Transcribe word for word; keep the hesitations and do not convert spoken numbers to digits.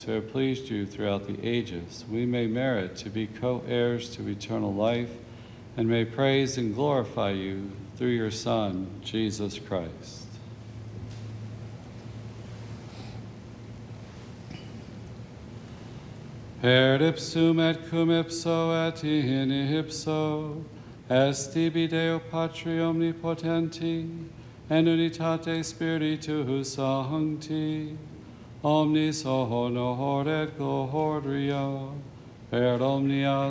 who have pleased you throughout the ages, we may merit to be co-heirs to eternal life and may praise and glorify you through your Son, Jesus Christ. Per ipsum et cum ipso et in ipso, est tibi Deo Patri omnipotenti, en unitate Spiritus Sancti, omnis honor et gloria, per omnia